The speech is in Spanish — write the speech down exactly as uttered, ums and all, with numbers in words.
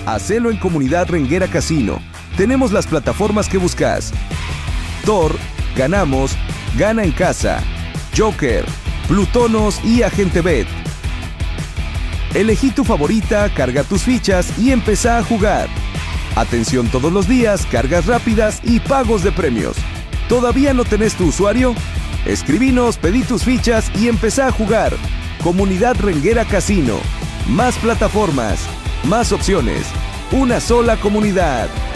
Hacelo en Comunidad Renguera Casino. Tenemos las plataformas que buscas. Thor, Ganamos, Gana en Casa, Joker, Plutonos y Agente Bet. Elegí tu favorita, carga tus fichas y empezá a jugar. Atención todos los días, cargas rápidas y pagos de premios. ¿Todavía no tenés tu usuario? Escribinos, pedí tus fichas y empezá a jugar. Comunidad Renguera Casino. Más plataformas, más opciones. Una sola comunidad.